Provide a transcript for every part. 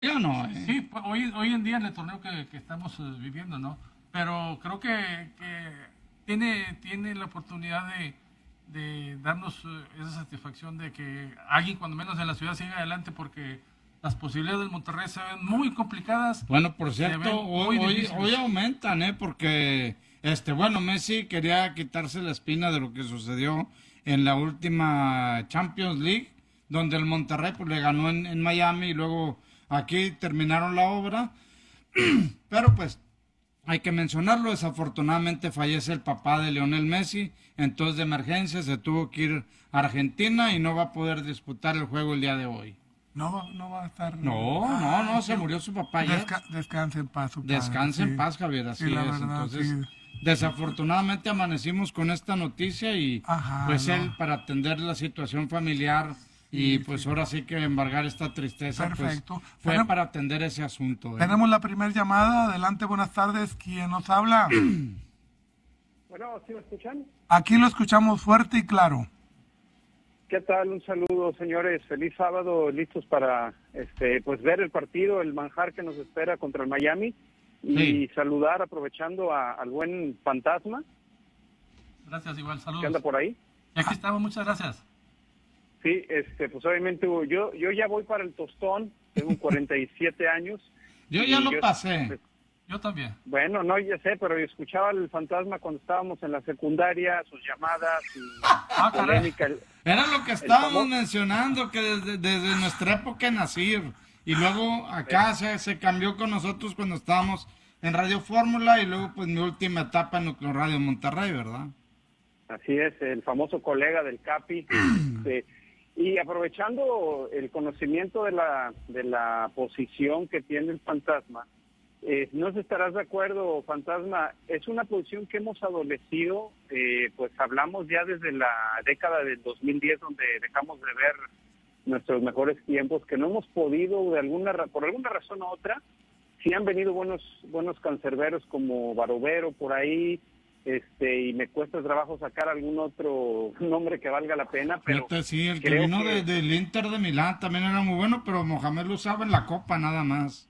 Ya no, Sí, pues, hoy en día en el torneo que estamos viviendo, ¿no? Pero creo que tiene la oportunidad de darnos esa satisfacción de que alguien, cuando menos en la ciudad, siga adelante porque las posibilidades del Monterrey se ven muy complicadas, Bueno, por se cierto, ven muy hoy difíciles. aumentan, porque bueno, Messi quería quitarse la espina de lo que sucedió en la última Champions League, donde el Monterrey pues, le ganó en Miami y luego aquí terminaron la obra, pero pues hay que mencionarlo, desafortunadamente fallece el papá de Lionel Messi, entonces de emergencia se tuvo que ir a Argentina y no va a poder disputar el juego el día de hoy. No va a estar. No, no, Ay, no, se murió su papá ayer. descanse en paz su padre, Descansa en sí. paz, Javier, Sí, así la es. verdad, Entonces, sí. desafortunadamente amanecimos con esta noticia y Ajá, pues no. él para atender la situación familiar y Sí, pues sí. ahora sí que embargar esta tristeza, pues Perfecto. fue para atender ese asunto. Tenemos la primera llamada. Adelante, buenas tardes. ¿Quién nos habla? Bueno, ¿sí me escuchan? Aquí lo escuchamos fuerte y claro. ¿Qué tal? Un saludo, señores. Feliz sábado, listos para pues ver el partido, el manjar que nos espera contra el Miami y Sí. saludar aprovechando al buen Fantasma Gracias, igual, que anda saludos. por ahí. Y aquí estamos, muchas gracias. Sí, pues obviamente yo ya voy para el tostón, tengo 47 años. Yo y ya lo pasé. Yo también. Bueno, no, ya sé, pero yo escuchaba al Fantasma cuando estábamos en la secundaria, sus llamadas y Ah, caray. polémica. Era lo que estábamos famoso- mencionando, que desde nuestra época en Nacir, y luego acá se cambió con nosotros cuando estábamos en Radio Fórmula y luego pues mi última etapa en Nucleo Radio Monterrey, ¿verdad? Así es, el famoso colega del Capi. Y aprovechando el conocimiento de la posición que tiene el Fantasma, no sé si estarás de acuerdo, Fantasma, es una posición que hemos adolecido, pues hablamos ya desde la década del 2010, donde dejamos de ver nuestros mejores tiempos, que no hemos podido, por alguna razón u otra, sí han venido buenos cancerberos como Barovero por ahí, y me cuesta trabajo sacar algún otro nombre que valga la pena, pero Fíjate, sí, el que creo vino que del Inter de Milán también era muy bueno, pero Mohamed lo usaba en la Copa nada más.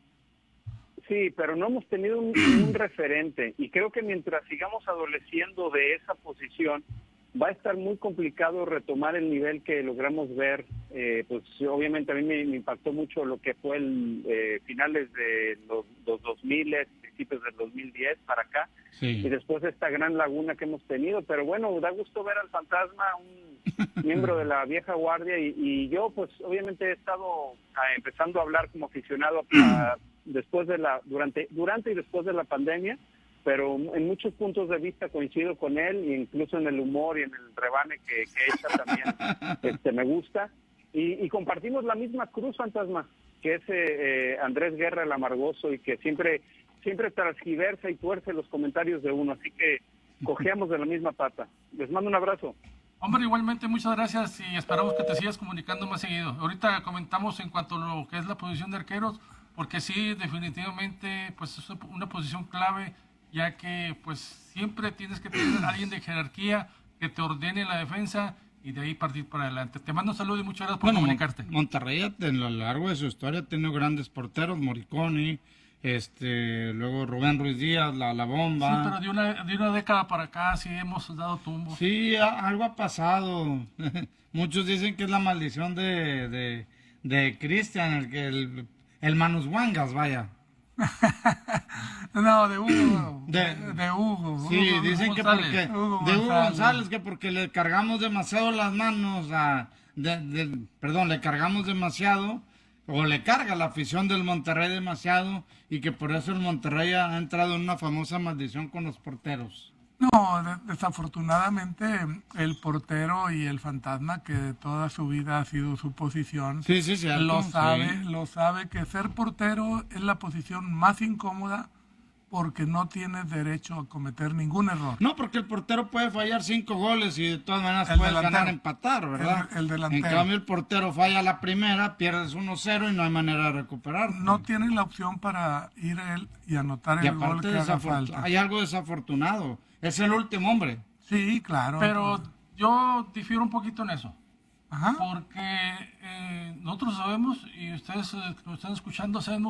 sí, pero no hemos tenido un referente y creo que mientras sigamos adoleciendo de esa posición va a estar muy complicado retomar el nivel que logramos ver. Pues obviamente a mí me impactó mucho lo que fue el finales de los 2000, principios del 2010 para acá, y Sí. después esta gran laguna que hemos tenido, pero bueno, da gusto ver al Fantasma, un miembro de la vieja guardia, y yo pues obviamente he estado empezando a hablar como aficionado después de durante y después de la pandemia, pero en muchos puntos de vista coincido con él, e incluso en el humor y en el rebane que echa también me gusta, y compartimos la misma cruz, Fantasma, que es Andrés Guerra el Amargoso, y que siempre transgiversa y tuerce los comentarios de uno, así que cojeamos de la misma pata. Les mando un abrazo. Hombre, igualmente muchas gracias y esperamos que te sigas comunicando más seguido. Ahorita comentamos en cuanto a lo que es la posición de arqueros, porque sí, definitivamente, pues es una posición clave, ya que pues siempre tienes que tener a alguien de jerarquía que te ordene la defensa y de ahí partir para adelante. Te mando un saludo y muchas gracias por Bueno, comunicarte. Monterrey a lo largo de su historia ha tenido grandes porteros, Moriconi, luego Rubén Ruiz Díaz, la Sí, bomba. pero de una década para acá sí hemos dado tumbos. Sí, algo ha pasado. Muchos dicen que es la maldición de Cristian, el Manus Wangas, vaya. No, de Hugo. De- De Hugo. Sí, Hugo dicen que González. porque Hugo de Hugo González. González, que porque le cargamos demasiado las manos perdón, le cargamos demasiado o le carga la afición del Monterrey demasiado y que por eso el Monterrey ha entrado en una famosa maldición con los porteros. No, desafortunadamente el portero y el Fantasma, que toda su vida ha sido su posición, Sí, sí, cierto. Sí. lo sabe que ser portero es la posición más incómoda porque no tienes derecho a cometer ningún error. No, porque el portero puede fallar 5 goles y de todas maneras El puedes delantero. ganar, empatar, ¿verdad? El delantero. En cambio el portero falla la primera, pierdes 1-0 y no hay manera de recuperar. No tienes la opción para ir él y anotar Y el gol aparte que haga falta. hay algo desafortunado. Es el último hombre. Sí, claro. Pero yo difiero un poquito en eso. Ajá. porque nosotros sabemos, y ustedes que nos están escuchando saben